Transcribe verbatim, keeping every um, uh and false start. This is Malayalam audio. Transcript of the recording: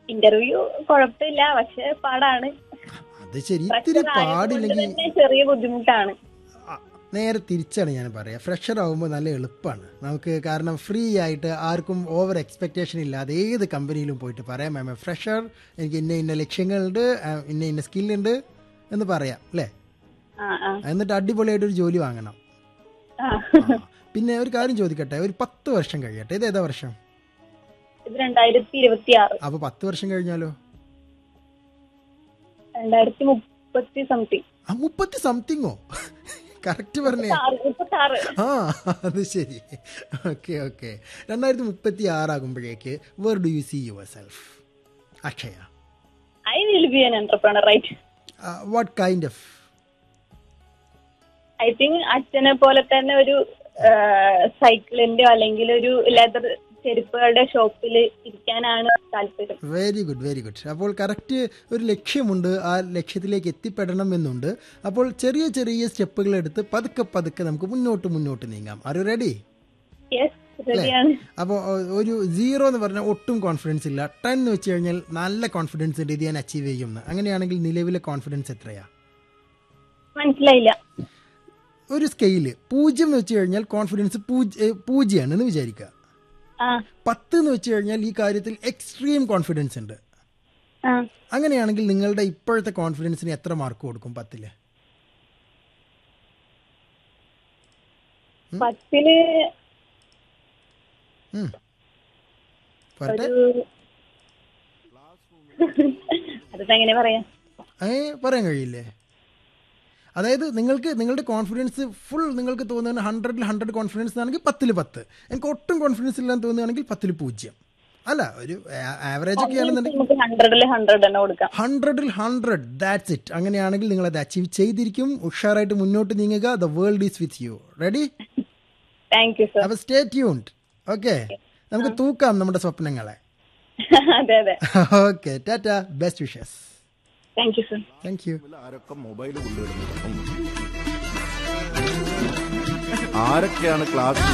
ഇന്റർവ്യൂ കുഴപ്പമില്ല, പക്ഷെ പാടാണ്. അത് ശരി, ഇത്തിരി പാടില്ലെങ്കിൽ ചെറിയ ബുദ്ധിമുട്ടാണ്. നേരെ തിരിച്ചാണ് ഞാൻ പറയാം. ഫ്രഷർ ആകുമ്പോൾ നല്ല എളുപ്പമാണ് നമുക്ക്. കാരണം ഫ്രീ ആയിട്ട് ആർക്കും ഓവർ എക്സ്പെക്റ്റേഷൻ ഇല്ലാതെ ഏത് കമ്പനിയിലും പോയിട്ട് പറയാം, മാം ഫ്രഷർ, എനിക്ക് ഇന്ന ഇന്ന ലക്ഷ്യങ്ങളുണ്ട്, ഇന്ന ഇന്ന സ്കില്ലുണ്ട് എന്ന് പറയാം അല്ലേ. എന്നിട്ട് അടിപൊളിയായിട്ട് ഒരു ജോലി വാങ്ങണം. പിന്നെ ഒരു കാര്യം ചോദിക്കട്ടെ, ഒരു പത്ത് വർഷം കഴിയട്ടെ, ഇത് ഏതാ വർഷം? രണ്ടായിരത്തി ഇരുപത്തി ആറ്. അപ്പൊ പത്ത് വർഷം കഴിഞ്ഞാലോ? രണ്ടായിരത്തി മുപ്പത്തി സംതിങ്. ആ മുപ്പത്തി സംതിങ്ങോ? കറക്റ്റ് പറഞ്ഞേ. ആ അത് ശരി. Okay okay. രണ്ടായിരത്തി മുപ്പത്തി ആറാകുമ്പോഴേക്ക് where do you see your self Akshaya? I will be an entrepreneur, right? What kind of? I think അച്ഛനെ പോലെ തന്നെ ഒരു സൈക്കിളിന്റെയോ അല്ലെങ്കിൽ ഒരു ലെതർ ചെരുപ്പുകളുടെ ഷോപ്പിൽ ഇരിക്കാനാണ് താല്പര്യം. Very good very good. അപ്പോൾ കറക്റ്റ് ഒരു ലക്ഷ്യമുണ്ട്, ആ ലക്ഷ്യത്തിലേക്ക് എത്തിപ്പെടണം എന്നുണ്ട്. അപ്പോൾ ചെറിയ ചെറിയ സ്റ്റെപ്പുകൾ എടുത്ത് പതുക്കെ പതുക്കെ നമുക്ക് മുന്നോട്ട് മുന്നോട്ട് നീങ്ങാം. Are you ready? അപ്പോൾ ഒരു സീറോ എന്ന് പറഞ്ഞാൽ ഒട്ടും കോൺഫിഡൻസ് ഇല്ല, ടെൻ എന്ന് വെച്ച് കഴിഞ്ഞാൽ നല്ല കോൺഫിഡൻസ് ഉണ്ട് ഇത് ഞാൻ അച്ചീവ് ചെയ്യുമെന്ന്. അങ്ങനെയാണെങ്കിൽ നിലവിലെ കോൺഫിഡൻസ് എത്രയാ? മനസ്സിലായില്ല. ഒരു സ്കെയില് പൂജ്യം എന്ന് വെച്ച് കഴിഞ്ഞാൽ കോൺഫിഡൻസ് പൂജ്യമാണെന്ന് വിചാരിക്കുക. പത്ത് എന്ന് വെച്ച് കഴിഞ്ഞാൽ ഈ കാര്യത്തിൽ എക്സ്ട്രീം കോൺഫിഡൻസ് ഉണ്ട്. അങ്ങനെയാണെങ്കിൽ നിങ്ങളുടെ ഇപ്പോഴത്തെ കോൺഫിഡൻസിന് എത്ര മാർക്ക് കൊടുക്കും പത്തില്? പത്തില് അതെങ്ങനെ പറയാ? പറയാൻ കഴിയില്ലേ? അതായത് നിങ്ങൾക്ക് നിങ്ങളുടെ കോൺഫിഡൻസ് ഫുൾ നിങ്ങൾക്ക് തോന്നുന്ന ഹൺഡ്രഡിൽ ഹൺഡ്രഡ് കോൺഫിഡൻസ് ആണെങ്കിൽ പത്തിൽ പത്ത്, എനിക്ക് ഒട്ടും കോൺഫിഡൻസ് ഇല്ലാന്ന് തോന്നുകയാണെങ്കിൽ പത്തിൽ പൂജ്യം. അല്ല, ഒരു ആവറേജ് ഒക്കെ ആണെന്നുണ്ടെങ്കിൽ ഹൺഡ്രഡിൽ ഹൺഡ്രഡ്, ദാറ്റ്സ് ഇറ്റ്. അങ്ങനെയാണെങ്കിൽ നിങ്ങൾ അത് അച്ചീവ് ചെയ്തിരിക്കും. ഉഷാറായിട്ട് മുന്നോട്ട് നീങ്ങുക. The world is with you. Ready? അപ്പൊ സ്റ്റേ ട്യൂൺഡ്. ഓക്കെ, നമുക്ക് തൂക്കാം നമ്മുടെ സ്വപ്നങ്ങളെ. Okay, Tata, best wishes. Thank you sir. Thank you. ആരൊക്കെ മൊബൈൽ കൊണ്ടുവരുന്നത്? ആരൊക്കെയാണ് ക്ലാസ്